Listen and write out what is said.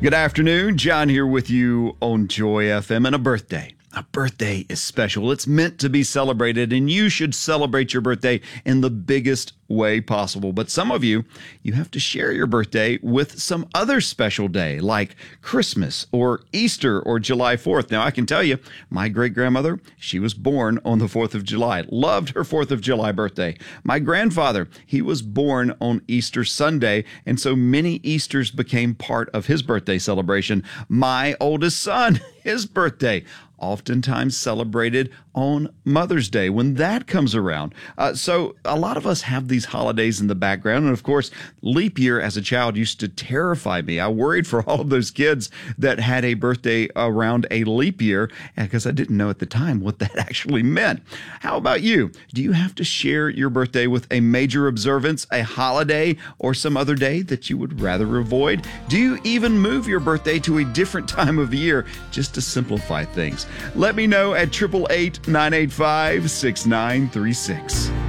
Good afternoon. John here with you on Joy FM. And a birthday. A birthday is special. It's meant to be celebrated, and you should celebrate your birthday in the biggest way possible. But some of you have to share your birthday with some other special day, like Christmas or Easter or July 4th. Now, I can tell you, my great-grandmother, she was born on the 4th of July. Loved her 4th of July birthday. My grandfather, he was born on Easter Sunday, and so many Easters became part of his birthday celebration. My oldest son, his birthday, oftentimes celebrated on Mother's Day when that comes around. So a lot of us have these holidays in the background. And of course, leap year as a child used to terrify me. I worried for all of those kids that had a birthday around a leap year because I didn't know at the time what that actually meant. How about you? Do you have to share your birthday with a major observance, a holiday, or some other day that you would rather avoid? Do you even move your birthday to a different time of year just to simplify things? Let me know at 888-985-6936.